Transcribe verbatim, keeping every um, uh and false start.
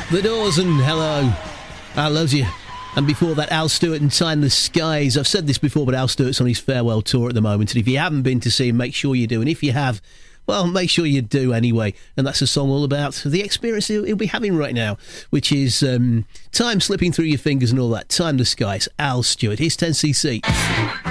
The Doors and Hello, I Love You. And before that, Al Stewart and Time the Skies. I've said this before, but Al Stewart's on his farewell tour at the moment. And if you haven't been to see him, make sure you do. And if you have, well, make sure you do anyway. And that's a song all about the experience he'll, he'll be having right now, which is um, time slipping through your fingers and all that. Time the Skies, Al Stewart. Here's ten C C.